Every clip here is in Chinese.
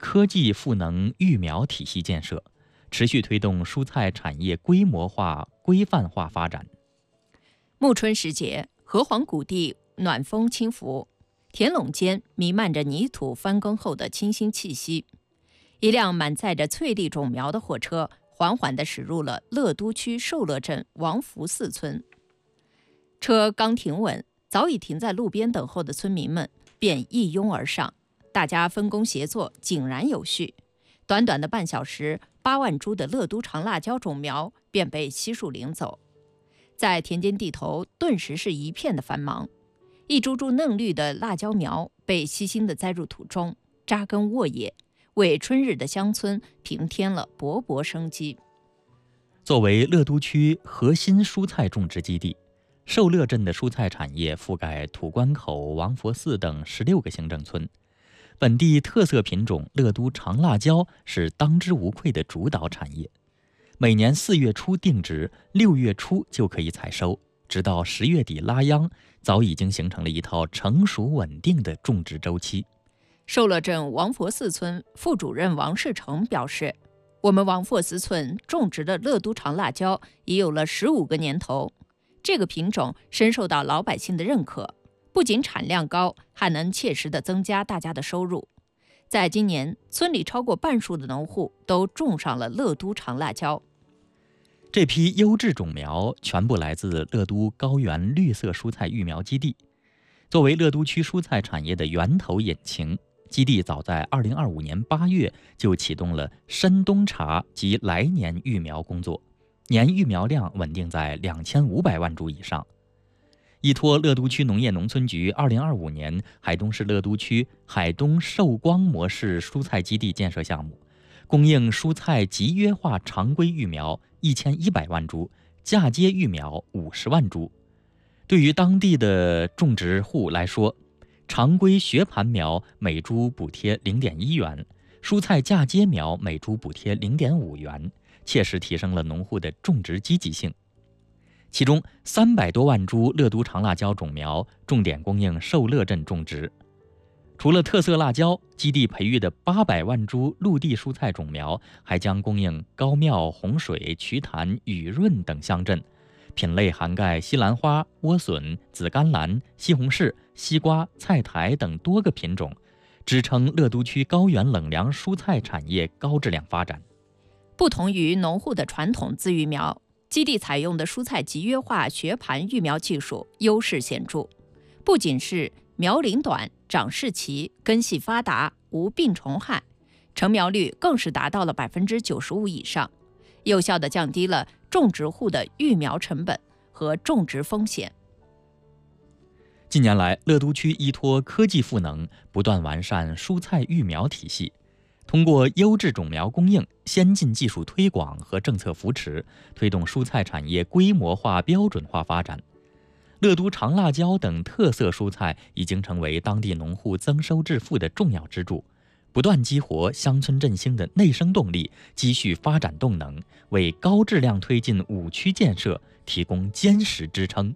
科技赋能育苗体系建设，持续推动蔬菜产业规模化、规范化发展。 暮春时节，河湟谷地暖风轻拂，田垄间弥漫着泥土翻耕后的清新气息。一辆满载着翠栗种苗的货车缓缓地驶入了乐都区寿乐镇王福寺村。车刚停稳，早已停在路边等候的村民们便一拥而上，大家分工协作，井然有序。短短的半小时，8万株的乐都长辣椒种苗便被悉数领走。在田间地头，顿时是一片的繁忙。一株株嫩绿的辣椒苗被细心地栽入土中，扎根沃野，为春日的乡村平添了勃勃生机。 作为乐都区核心蔬菜种植基地，寿乐镇的蔬菜产业覆盖土关口、王佛寺等16个行政村。本地特色品种乐都长辣椒是当之无愧的主导产业。每年4月初定植，6月初就可以采收，直到10月底拉秧，早已经形成了一套成熟稳定的种植周期。 寿乐镇王佛寺村副主任王世成表示，我们王佛寺村种植的乐都长辣椒已有了15个年头，这个品种深受到老百姓的认可，不仅产量高，还能切实地增加大家的收入。在今年，村里超过半数的农户都种上了乐都长辣椒。 这批优质种苗全部来自乐都高原绿色蔬菜育苗基地。作为乐都区蔬菜产业的源头引擎，基地早在2025年8月就启动了深冬茶及来年育苗工作，年育苗量稳定在2500万株以上。依托乐都区农业农村局2025年海东市乐都区海东寿光模式蔬菜基地建设项目，供应蔬菜集约化常规育苗1100万株，嫁接育苗50万株。对于当地的种植户来说，常规学盘苗每株补贴0.1元，蔬菜嫁接苗每株补贴0.5元，切实提升了农户的种植积极性。其中300多万株乐都长辣椒种苗重点供应寿乐镇种植。除了特色辣椒，基地培育的800万株陆地蔬菜种苗还将供应高庙、洪水、瞿潭、雨润等乡镇，品类涵盖西兰花、莴笋、紫甘蓝、西红柿、西瓜、菜苔等多个品种，支撑乐都区高原冷凉蔬菜产业高质量发展。 不同于农户的传统自育苗，基地采用的蔬菜集约化学盘育苗技术优势显著，不仅是苗龄短、长势齐、根系发达、无病虫害，成苗率更是达到了95%以上，有效地降低了种植户的育苗成本和种植风险。 近年来，乐都区依托科技赋能，不断完善蔬菜育苗体系，通过优质种苗供应、先进技术推广和政策扶持，推动蔬菜产业规模化、标准化发展。乐都长辣椒等特色蔬菜已经成为当地农户增收致富的重要支柱，不断激活乡村振兴的内生动力，积蓄发展动能，为高质量推进5区建设提供坚实支撑。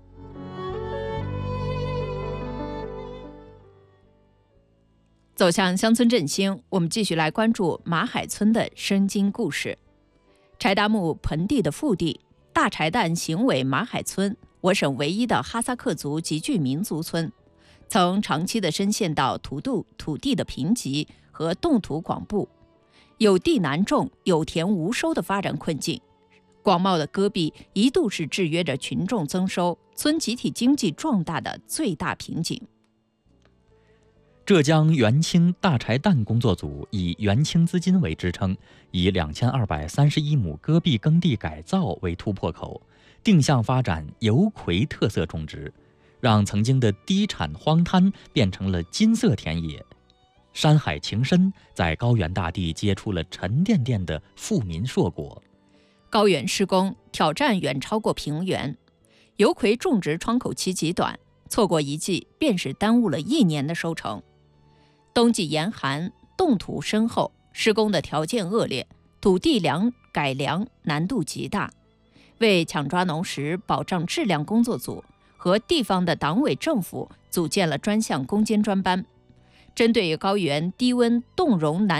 走向乡村振兴，我们继续来关注马海村的生津故事。柴达木盆地的腹地，大柴旦行委马海村，我省唯一的哈萨克族集聚民族村，曾长期地深陷到土地的贫瘠和冻土广布，有地难种、有田无收的发展困境。广袤的戈壁一度是制约着群众增收、村集体经济壮大的最大瓶颈。 浙江元清大柴旦工作组以元清资金为支撑，以2231亩戈壁耕地改造为突破口，定向发展油葵特色种植，让曾经的低产荒滩变成了金色田野。山海情深，在高原大地结出了沉甸甸的富民硕果。 高原施工挑战远超过平原，油葵种植窗口期极短，错过一季便是耽误了1年的收成。冬季严寒，冻土深厚，施工的条件恶劣，土地改良难度极大。为抢抓农时保障质量工作组和地方的党委政府组建了专项攻坚专班，针对高原低温冻融难